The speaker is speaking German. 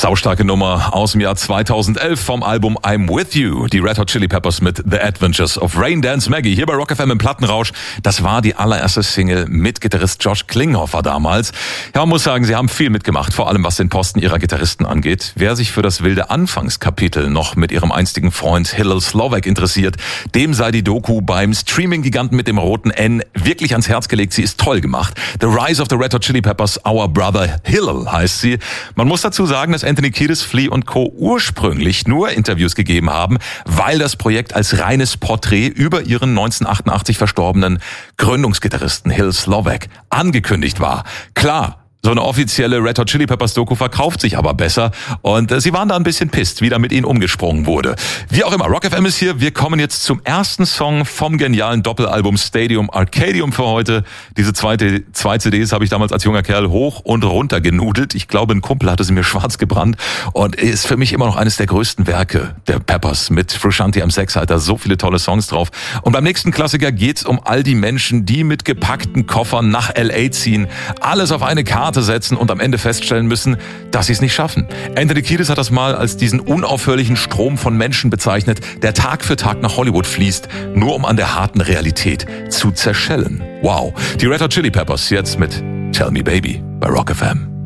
Saustarke Nummer aus dem Jahr 2011 vom Album I'm With You. Die Red Hot Chili Peppers mit The Adventures of Rain Dance Maggie. Hier bei Rock FM im Plattenrausch. Das war die allererste Single mit Gitarrist Josh Klinghoffer damals. Ja, man muss sagen, sie haben viel mitgemacht, vor allem was den Posten ihrer Gitarristen angeht. Wer sich für das wilde Anfangskapitel noch mit ihrem einstigen Freund Hillel Slovak interessiert, dem sei die Doku beim Streaming-Giganten mit dem roten N wirklich ans Herz gelegt. Sie ist toll gemacht. The Rise of the Red Hot Chili Peppers, Our Brother Hillel heißt sie. Man muss dazu sagen, dass Anthony Kiedis, Flea und Co. ursprünglich nur Interviews gegeben haben, weil das Projekt als reines Porträt über ihren 1988 verstorbenen Gründungsgitarristen Hillel Slovak angekündigt war. Klar, so eine offizielle Red Hot Chili Peppers Doku verkauft sich aber besser und sie waren da ein bisschen pisst, wie da mit ihnen umgesprungen wurde. Wie auch immer, Rock FM ist hier. Wir kommen jetzt zum ersten Song vom genialen Doppelalbum Stadium Arcadium für heute. Diese zwei CDs habe ich damals als junger Kerl hoch und runter genudelt. Ich glaube, ein Kumpel hatte sie mir schwarz gebrannt und ist für mich immer noch eines der größten Werke der Peppers mit Frusciante am Sechshalter. So viele tolle Songs drauf. Und beim nächsten Klassiker geht's um all die Menschen, die mit gepackten Koffern nach L.A. ziehen, alles auf eine Karte setzen und am Ende feststellen müssen, dass sie es nicht schaffen. Anthony Kiedis hat das mal als diesen unaufhörlichen Strom von Menschen bezeichnet, der Tag für Tag nach Hollywood fließt, nur um an der harten Realität zu zerschellen. Wow. Die Red Hot Chili Peppers jetzt mit Tell Me Baby bei Rock FM.